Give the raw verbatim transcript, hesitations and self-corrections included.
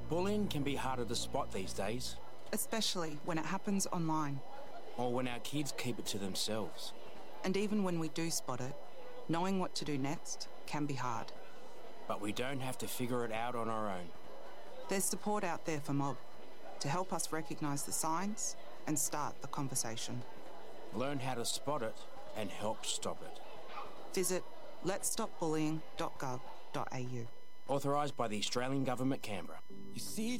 Bullying can be harder to spot these days. Especially when it happens online. Or when our kids keep it to themselves. And even when we do spot it, knowing what to do next can be hard. But we don't have to figure it out on our own. There's support out there for Mob to help us recognise the signs and start the conversation. Learn how to spot it and help stop it. Visit lets stop bullying dot gov dot a u. Authorised by the Australian Government, Canberra. You see